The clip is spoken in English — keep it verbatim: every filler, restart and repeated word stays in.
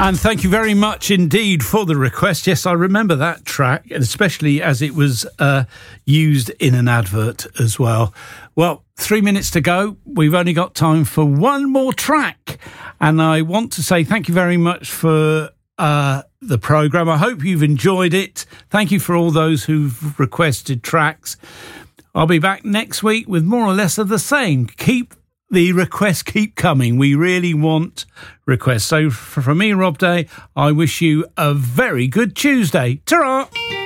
And thank you very much indeed for the request. Yes, I remember that track, especially as it was uh, used in an advert as well. Well, three minutes to go. We've only got time for one more track. And I want to say thank you very much for uh, the programme. I hope you've enjoyed it. Thank you for all those who've requested tracks. I'll be back next week with more or less of the same. Keep the requests keep coming. We really want requests. So from me, Rob Day, I wish you a very good Tuesday. Ta-ra!